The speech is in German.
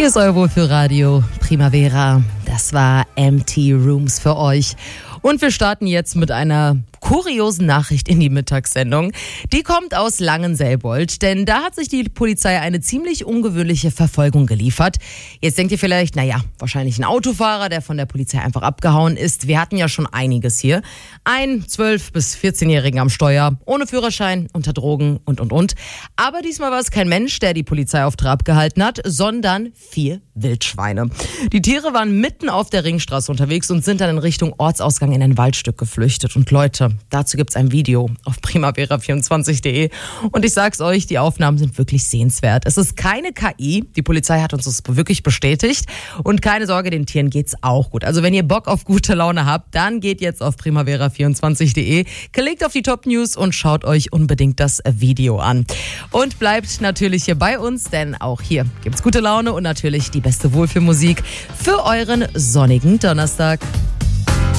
Hier ist euer Wohlfühlradio Primavera. Das war Empty Rooms für euch. Und wir starten jetzt mit einer kuriosen Nachricht in die Mittagssendung. Die kommt aus Langenselbold, denn da hat sich die Polizei eine ziemlich ungewöhnliche Verfolgung geliefert. Jetzt denkt ihr vielleicht, wahrscheinlich ein Autofahrer, der von der Polizei einfach abgehauen ist. Wir hatten ja schon einiges hier. Ein 12- bis 14-Jährigen am Steuer, ohne Führerschein, unter Drogen und. Aber diesmal war es kein Mensch, der die Polizei auf Trab gehalten hat, sondern 4 Wildschweine. Die Tiere waren mitten auf der Ringstraße unterwegs und sind dann in Richtung Ortsausgang in ein Waldstück geflüchtet. Und Leute, dazu gibt's ein Video auf primavera24.de. Und ich sag's euch, die Aufnahmen sind wirklich sehenswert. Es ist keine KI. Die Polizei hat uns das wirklich bestätigt. Und keine Sorge, den Tieren geht's auch gut. Also wenn ihr Bock auf gute Laune habt, dann geht jetzt auf primavera24.de, klickt auf die Top-News und schaut euch unbedingt das Video an. Und bleibt natürlich hier bei uns, denn auch hier gibt's gute Laune und natürlich die beste Wohlfühlmusik für euren sonnigen Donnerstag.